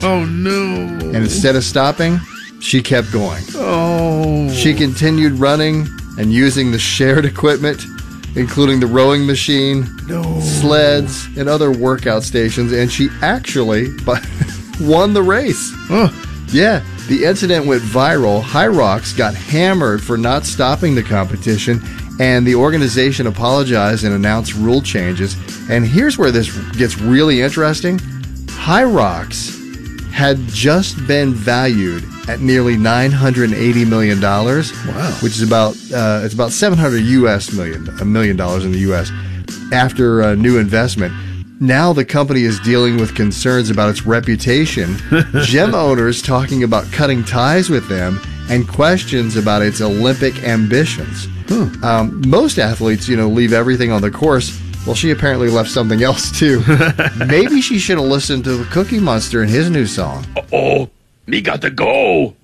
Oh, no. And instead of stopping, she kept going. Oh. She continued running and using the shared equipment, including the rowing machine, sleds, and other workout stations, and she actually won the race. Yeah, the incident went viral. Hyrox got hammered for not stopping the competition, and the organization apologized and announced rule changes. And here's where this gets really interesting. Hyrox had just been valued at nearly $980 million. Wow. Which is about it's about $700 million in the U.S. after new investment. Now the company is dealing with concerns about its reputation, gym owners talking about cutting ties with them, and questions about its Olympic ambitions. Most athletes, leave everything on the course. Well, she apparently left something else, too. Maybe she should have listened to the Cookie Monster and his new song. Uh-oh, me got to go.